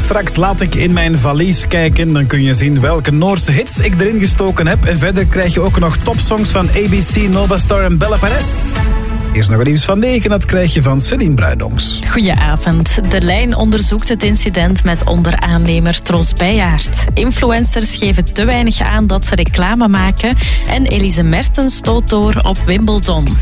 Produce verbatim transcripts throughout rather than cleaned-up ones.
Straks laat ik in mijn valies kijken. Dan kun je zien welke Noorse hits ik erin gestoken heb. En verder krijg je ook nog topsongs van A B C, Novastar en Bella Perez. Eerst nog een nieuws van negen, dat krijg je van Celine Bruinongs. Goedenavond. De Lijn onderzoekt het incident met onderaannemer Tros Bijjaert. Influencers geven te weinig aan dat ze reclame maken. En Elise Mertens stoot door op Wimbledon.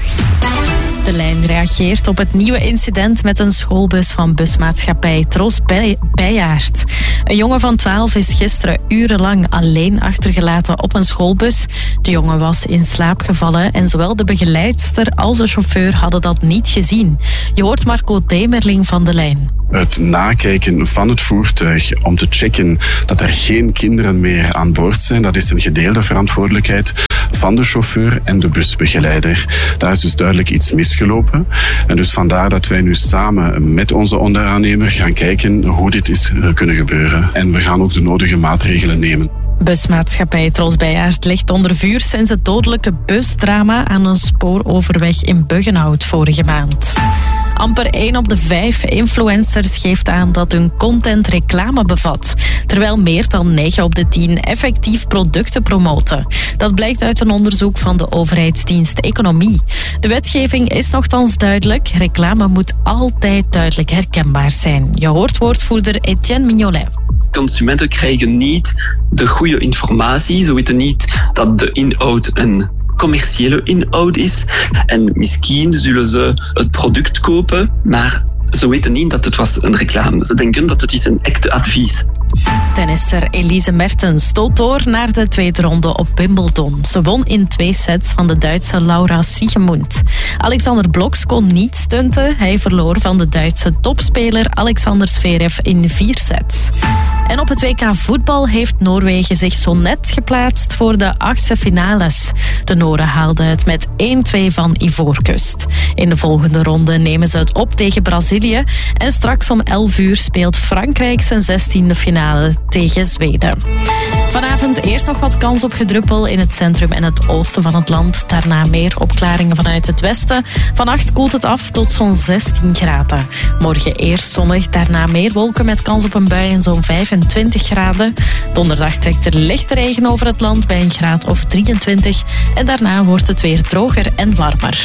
De Lijn reageert op het nieuwe incident met een schoolbus van busmaatschappij Tros Bijjaert. Een jongen van twaalf is gisteren urenlang alleen achtergelaten op een schoolbus. De jongen was in slaap gevallen en zowel de begeleidster als de chauffeur hadden dat niet gezien. Je hoort Marco Demerling van De Lijn. Het nakijken van het voertuig om te checken dat er geen kinderen meer aan boord zijn, dat is een gedeelde verantwoordelijkheid van de chauffeur en de busbegeleider. Daar is dus duidelijk iets misgelopen. En dus vandaar dat wij nu samen met onze onderaannemer gaan kijken hoe dit is kunnen gebeuren. En we gaan ook de nodige maatregelen nemen. Busmaatschappij Tros Bijjaert ligt onder vuur sinds het dodelijke busdrama aan een spooroverweg in Buggenhout vorige maand. Amper één op de vijf influencers geeft aan dat hun content reclame bevat, terwijl meer dan negen op de tien effectief producten promoten. Dat blijkt uit een onderzoek van de overheidsdienst Economie. De wetgeving is nogthans duidelijk. Reclame moet altijd duidelijk herkenbaar zijn. Je hoort woordvoerder Etienne Mignolet. Consumenten krijgen niet de goede informatie. Ze weten niet dat de inhoud een commerciële inhoud is. En misschien zullen ze het product kopen, maar ze weten niet dat het was een reclame. Ze denken dat het is een echte advies. Tennister Elise Mertens stoot door naar de tweede ronde op Wimbledon. Ze won in twee sets van de Duitse Laura Siegemund. Alexander Bloks kon niet stunten. Hij verloor van de Duitse topspeler Alexander Zverev in vier sets. En op het W K voetbal heeft Noorwegen zich zo net geplaatst voor de achtste finales. De Noren haalden het met één-twee van Ivoorkust. In de volgende ronde nemen ze het op tegen Brazilië. En straks om elf uur speelt Frankrijk zijn zestiende finale tegen Zweden. Vanavond eerst nog wat kans op gedruppel in het centrum en het oosten van het land. Daarna meer opklaringen vanuit het westen. Vannacht koelt het af tot zo'n zestien graden. Morgen eerst zonnig, daarna meer wolken met kans op een bui en zo'n vijfentwintig graden. Donderdag trekt er lichte regen over het land bij een graad of drieëntwintig. En daarna wordt het weer droger en warmer.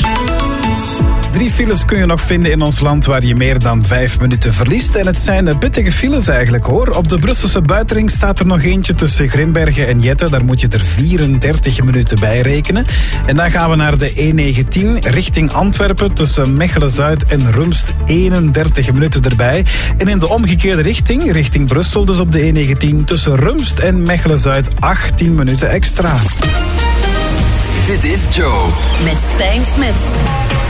Drie files kun je nog vinden in ons land waar je meer dan vijf minuten verliest. En het zijn pittige files eigenlijk hoor. Op de Brusselse buitenring staat er nog eentje tussen Grimbergen en Jette. Daar moet je er vierendertig minuten bij rekenen. En dan gaan we naar de E negentien richting Antwerpen tussen Mechelen-Zuid en Rumst. eenendertig minuten erbij. En in de omgekeerde richting, richting Brussel, dus op de E negentien tussen Rumst en Mechelen-Zuid achttien minuten extra. Dit is Joe. Met Stijn Smits.